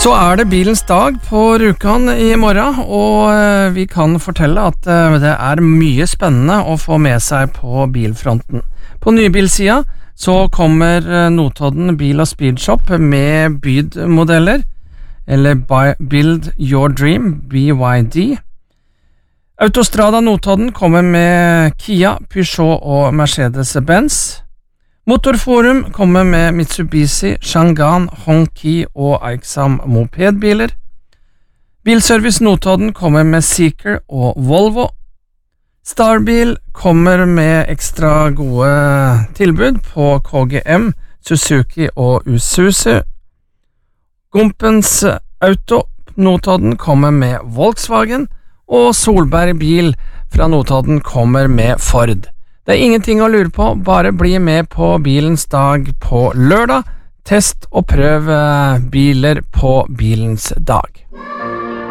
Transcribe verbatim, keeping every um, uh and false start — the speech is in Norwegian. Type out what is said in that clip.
Så er det bilens dag på Rjukan i morgen, og vi kan fortelle at det er mye spennende å få med seg på bilfronten. På nybilsida så kommer Notodden Bil og Speedshop med bydmodeller, eller Build Your Dream, B Y D. Autostrada Notodden kommer med Kia, Peugeot og Mercedes-Benz. Motorforum kommer med Mitsubishi, Changan, Hongqi og Aixam mopedbiler. Bilservice Notodden kommer med Seeker og Volvo. Starbil kommer med ekstra gode tilbud på K G M, Suzuki og Isuzu. Gompens Auto Notodden kommer med Volkswagen, og Solberg Bil fra Notodden kommer med Ford. Det er ingenting å lure på, bare bli med på bilens dag på lørdag. Test og prøv biler på bilens dag.